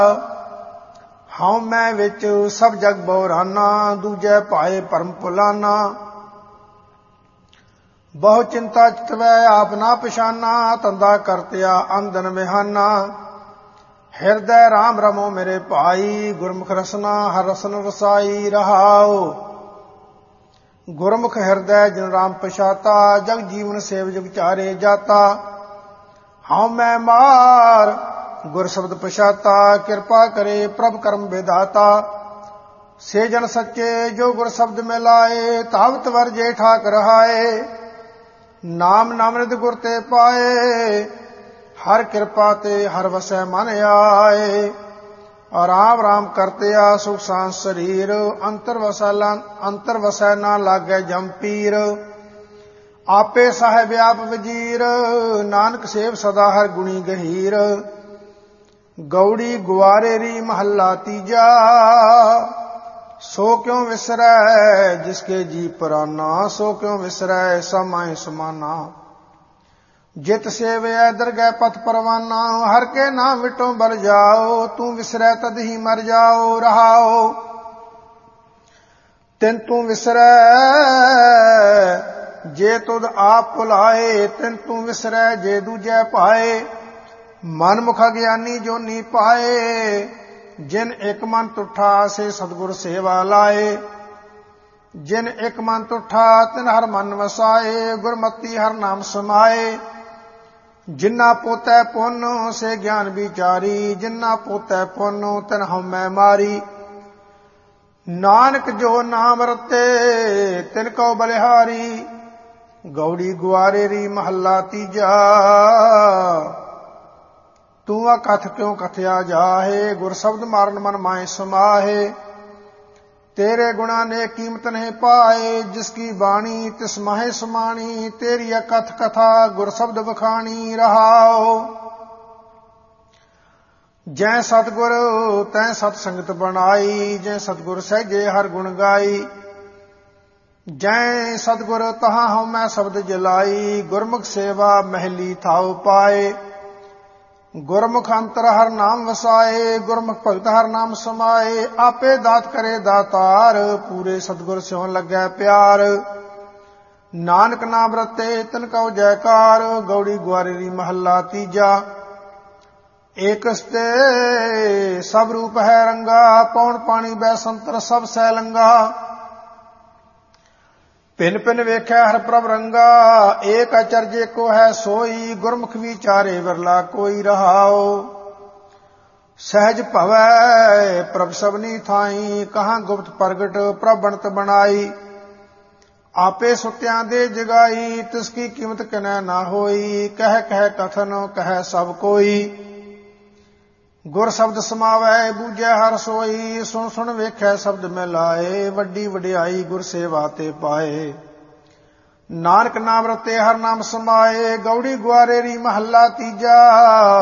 ਹਉ ਮੈਂ ਵਿੱਚ ਸਭ ਜਗ ਬਉਰਾਨਾ, ਦੂਜੈ ਭਾਏ ਭਰਮ ਭੁਲਾਨਾ। ਬਹੁ ਚਿੰਤਾ ਚਿਤਵੈ ਆਪ ਨਾ ਪਛਾਨਾ, ਤੰਦਾ ਕਰਤਿਆ ਅੰਦਨ ਵਿਹਾਨਾ। ਹਿਰਦੈ ਰਾਮ ਰਮੋ ਮੇਰੇ ਭਾਈ, ਗੁਰਮੁਖ ਰਸਨਾ ਹਰ ਰਸਨ ਰਸਾਈ। ਰਹਾਉ ਗੁਰਮੁਖ ਹਿਰਦੈ ਜਿਨ ਰਾਮ ਪਛਾਤਾ, ਜਗ ਜੀਵਨ ਸੇਵ ਜੁਗ ਚਾਰੇ ਜਾਤਾ। ਹਉ ਮੈਂ ਮਾਰ ਗੁਰ ਸ਼ਬਦ ਪਛਾਤਾ, ਕਿਰਪਾ ਕਰੇ ਪ੍ਰਭ ਕਰਮ ਵਿਦਾਤਾ। ਸੇ ਜਨ ਸੱਚੇ ਜੋ ਗੁਰ ਸ਼ਬਦ ਮਿਲਾਏ, ਤਾਵਤ ਵਰਜੇ ਠਾਕ ਰਹਾਏ। ਨਾਮ ਨਾਮ੍ਰਿਤ ਗੁਰ ਤੇ ਪਾਏ, ਹਰ ਕਿਰਪਾ ਤੇ ਹਰ ਵਸੈ ਮਨ ਆਏ। ਰਾਮ ਰਾਮ ਕਰਤਿਆ ਸੁਖ ਸਾਂਦ ਸਰੀਰ, ਅੰਤਰ ਵਸੈ ਨਾ ਲਾਗੈ ਜੰਪੀਰ। ਆਪੇ ਸਾਹਿਬ ਆਪ ਵਜੀਰ, ਨਾਨਕ ਸੇਵ ਸਦਾ ਹਰ ਗੁਣੀ ਗਹੀਰ। ਗੌੜੀ ਗੁਆਰੇਰੀ ਮਹੱਲਾ ਤੀਜਾ, ਸੋ ਕਿਉ ਵਿਸਰੈ ਜਿਸਕੇ ਜੀ ਪਰਾਨਾ। ਸੋ ਕਿਉ ਵਿਸਰੈ ਸਮਾਏ ਸਮਾਨਾ, ਜਿਤ ਸੇਵਿਐ ਦਰਗਹਿ ਪਥ ਪਰਵਾਨਾ। ਹਰ ਕੇ ਨਾਮ ਵਿਟੋ ਬਲ ਜਾਓ, ਤੂੰ ਵਿਸਰੈ ਤਦ ਹੀ ਮਰ ਜਾਓ। ਰਹਾਓ ਤਿਨ ਤੂੰ ਵਿਸਰੈ ਜੇ ਤੁਧ ਆਪ ਭੁਲਾਏ, ਤਿਨ ਤੂੰ ਵਿਸਰੈ ਜੇ ਦੂਜੈ ਭਾਏ। ਮਨ ਮੁਖ ਅਗਿਆਨੀ ਜੋਨੀ ਪਾਏ, ਜਿਨ ਇੱਕ ਮਨ ਤੁਠਾ ਸੇ ਸਤਿਗੁਰ ਸੇਵਾ ਲਾਏ। ਜਿਨ ਇੱਕ ਮਨ ਤੁਠਾ ਤਿਨ ਹਰ ਮਨ ਵਸਾਏ, ਗੁਰਮਤੀ ਹਰ ਨਾਮ ਸਮਾਏ। ਜਿਨਾ ਪੋਤੈ ਪੁੰਨ ਸੇ ਗਿਆਨ ਵਿਚਾਰੀ, ਜਿਨਾ ਪੋਤੈ ਪੁੰਨ ਤਿਨ ਹਉਮੈ ਮਾਰੀ। ਨਾਨਕ ਜੋ ਨਾਮ ਰਤੇ ਤਿਨ ਕਉ ਬਲਿਹਾਰੀ। ਗੌੜੀ ਗੁਆਰੇਰੀ ਮਹੱਲਾ ਤੀਜਾ, ਤੂੰ ਆ ਕਥ ਕਿਉ ਕਥਿਆ ਜਾਹੇ, ਗੁਰ ਸ਼ਬਦ ਮਾਰਨ ਮਨ ਮਾਏ ਸਮਾਹੇ। ਤੇਰੇ ਗੁਣਾ ਨੇ ਕੀਮਤ ਨਹੀਂ ਪਾਏ, ਜਿਸ ਕੀ ਬਾਣੀ ਤਿਸ ਮਾਹੇ ਸਮਾਣੀ। ਤੇਰੀ ਕਥ ਕਥਾ ਗੁਰ ਸ਼ਬਦ ਵਖਾਣੀ। ਰਹਾਓ ਜੈ ਸਤਿਗੁਰ ਤੈ ਸਤ ਸੰਗਤ ਬਣਾਈ, ਜੈ ਸਤਿਗੁਰ ਸਹਿਜੇ ਹਰ ਗੁਣ ਗਾਈ। ਜੈ ਸਤਿਗੁਰ ਤਹਾਂ ਹਉਮੈ ਸ਼ਬਦ ਜਲਾਈ, ਗੁਰਮੁਖ ਸੇਵਾ ਮਹਿਲੀ ਥਾਉ ਪਾਏ। ਗੁਰਮੁਖ ਅੰਤਰ ਹਰ ਨਾਮ ਵਸਾਏ, ਗੁਰਮੁਖ ਭਗਤ ਹਰ ਨਾਮ ਸਮਾਏ। ਆਪੇ ਦਾਤ ਕਰੇ ਦਾਤਾਰ, ਪੂਰੇ ਸਤਿਗੁਰ ਸਿਉ ਲੱਗੈ ਪਿਆਰ। ਨਾਨਕ ਨਾਮ ਰਤੇ ਤਿਨ ਕਉ ਜੈਕਾਰ। ਗੌੜੀ ਗੁਆਰੇਰੀ ਮਹੱਲਾ ਤੀਜਾ, ਏਕਸ ਤੇ ਸਭ ਰੂਪ ਹੈ ਰੰਗਾ, ਪੌਣ ਪਾਣੀ ਬੈ ਸੰਤਰ ਸਭ ਸੈ ਲੰਗਾ। ਭਿਨ ਭਿਨ ਵੇਖੈ ਹਰ ਪ੍ਰਭ ਰੰਗਾ, ਏਕ ਅਚਰਜ ਏਕੋ ਹੈ ਸੋਈ। ਗੁਰਮੁਖ ਵਿਚਾਰੇ ਵਿਰਲਾ ਕੋਈ। ਰਹਾਓ ਸਹਿਜ ਭਵੈ ਪ੍ਰਭ ਸਭਨੀ ਥਾਈ, ਕਹਾਂ ਗੁਪਤ ਪ੍ਰਗਟ ਪ੍ਰਭ ਬਣਤ ਬਣਾਈ। ਆਪੇ ਸੁਤਿਆਂ ਦੇ ਜਗਾਈ, ਤਿਸ ਕੀ ਕੀਮਤ ਕਿਨੈ ਨਾ ਹੋਈ। ਕਹਿ ਕਹਿ ਕਥਨ ਕਹਿ ਸਭ ਕੋਈ, ਗੁਰ ਸ਼ਬਦ ਸਮਾਵੈ ਬੂਝੈ ਹਰ ਸੋਈ। ਸੁਣ ਸੁਣ ਵੇਖੈ ਸ਼ਬਦ ਮਿਲਾਏ, ਵੱਡੀ ਵਡਿਆਈ ਗੁਰ ਸੇਵਾ ਤੇ ਪਾਏ। ਨਾਨਕ ਨਾਮ ਰਤੇ ਹਰ ਨਾਮ ਸਮਾਏ। ਗੌੜੀ ਗੁਆਰੇਰੀ ਮਹੱਲਾ ਤੀਜਾ,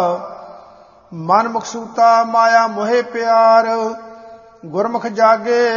ਮਨ ਮੁਖ ਸੂਤਾ ਮਾਇਆ ਮੋਹਿ ਪਿਆਰ। ਗੁਰਮੁਖ ਜਾਗੇ